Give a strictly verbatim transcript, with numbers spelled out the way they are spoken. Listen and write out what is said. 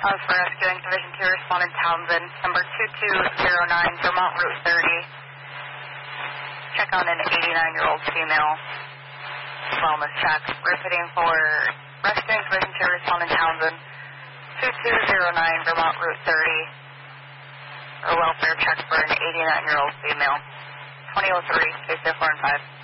Uh, for rescuing Division two, respondent Townsend, number two two zero nine, Vermont Route thirty. Check on an eighty-nine-year-old female. Wellness check. Repeating for rescuing Division two, respondent Townsend, two two zero nine, Vermont Route thirty. A welfare check for an eighty-nine-year-old female. twenty oh three, stay safe four and five.